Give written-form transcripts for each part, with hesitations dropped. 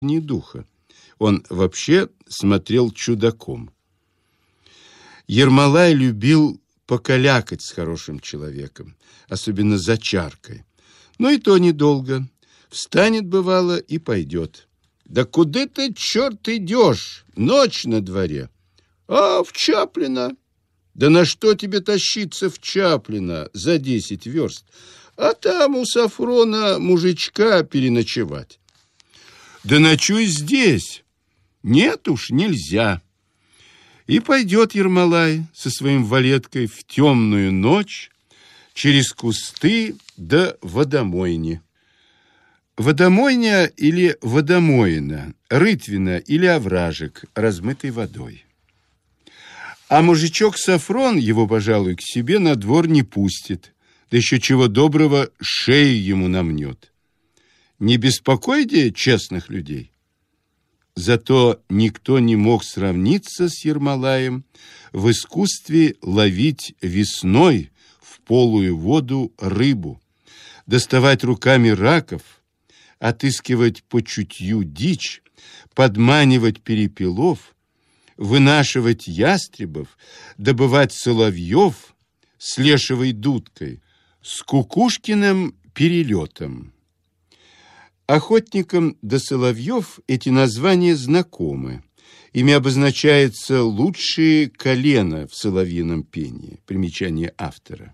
ни духа. Он вообще смотрел чудаком. Ермолай любил покалякать с хорошим человеком, особенно за чаркой. Но и то недолго. Встанет, бывало, и пойдет. «Да куда ты, черт, идешь? Ночь на дворе». «А, в Чаплино». «Да на что тебе тащиться в Чаплино за 10 верст? А там у Сафрона мужичка переночевать». «Да ночуй здесь». «Нет уж, нельзя». И пойдет Ермолай со своим валеткой в темную ночь через кусты до водомойни. Водомойня или водомоина, рытвина или овражек, размытый водой. А мужичок Сафрон его, пожалуй, к себе на двор не пустит, да еще чего доброго шею ему намнет. Не беспокойте честных людей. Зато никто не мог сравниться с Ермолаем в искусстве ловить весной в полую воду рыбу, доставать руками раков, отыскивать по чутью дичь, подманивать перепелов, вынашивать ястребов, добывать соловьев с лешевой дудкой, с кукушкиным перелетом. Охотникам до соловьев эти названия знакомы. Ими обозначается лучшие колено в соловьином пении. Примечание автора.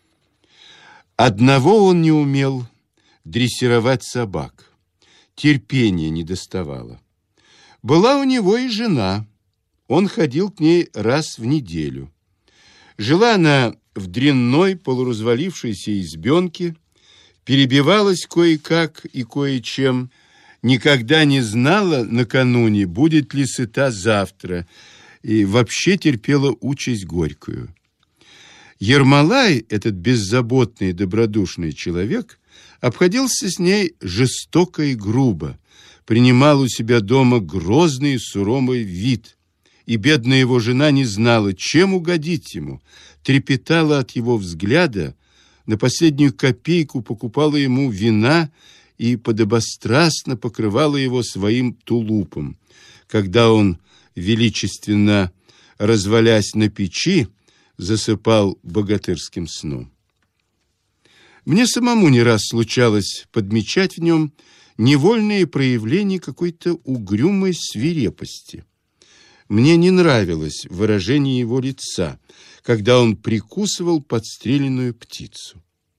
Одного он не умел – дрессировать собак. Терпения не доставало. Была у него и жена. Он ходил к ней раз в неделю. Жила она в дрянной полуразвалившейся избенке, перебивалась кое-как и кое-чем, никогда не знала накануне, будет ли сыта завтра, и вообще терпела участь горькую. Ермолай, этот беззаботный и добродушный человек, обходился с ней жестоко и грубо, принимал у себя дома грозный и суровый вид, и бедная его жена не знала, чем угодить ему, трепетала от его взгляда, на последнюю копейку покупала ему вина и подобострастно покрывала его своим тулупом, когда он, величественно развалясь на печи, засыпал богатырским сном. Мне самому не раз случалось подмечать в нем невольные проявления какой-то угрюмой свирепости. Мне не нравилось выражение его лица, когда он прикусывал подстреленную птицу.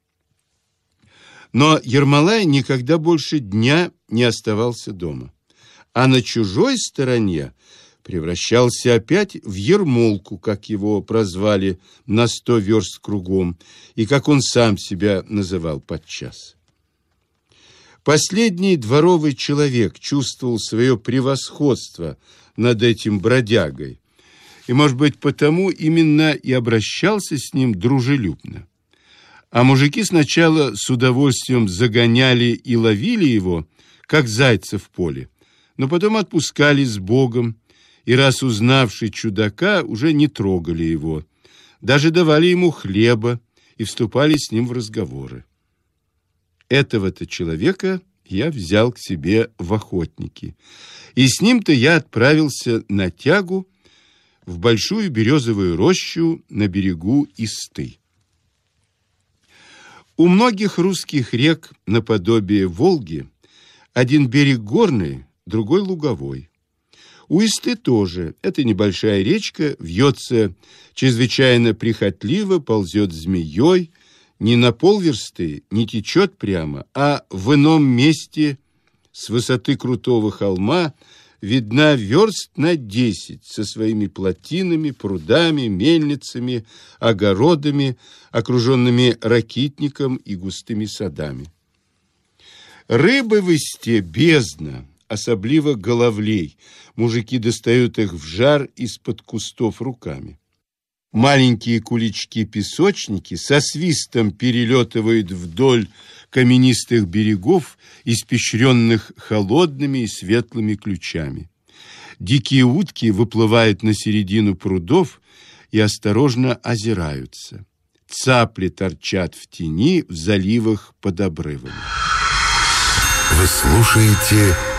Но Ермолай никогда больше дня не оставался дома, а на чужой стороне превращался опять в ермолку, как его прозвали, на 100 верст кругом, и как он сам себя называл подчас. Последний дворовый человек чувствовал свое превосходство над этим бродягой, и, может быть, потому именно и обращался с ним дружелюбно. А мужики сначала с удовольствием загоняли и ловили его, как зайца в поле, но потом отпускали с Богом, и раз узнавший чудака, уже не трогали его, даже давали ему хлеба и вступали с ним в разговоры. Этого-то человека я взял к себе в охотники, и с ним-то я отправился на тягу в большую березовую рощу на берегу Исты. У многих русских рек наподобие Волги один берег горный, другой луговой. У Исты тоже. Эта небольшая речка вьется чрезвычайно прихотливо, ползет змеей, не на полверсты, не течет прямо, а в ином месте с высоты крутого холма видна верст на 10 со своими плотинами, прудами, мельницами, огородами, окруженными ракитником и густыми садами. Рыбы в Исте бездна, особливо головлей. Мужики достают их в жар из-под кустов руками. Маленькие кулички-песочники со свистом перелетывают вдоль каменистых берегов, испещренных холодными и светлыми ключами. Дикие утки выплывают на середину прудов и осторожно озираются. Цапли торчат в тени в заливах под обрывами. Вы слушаете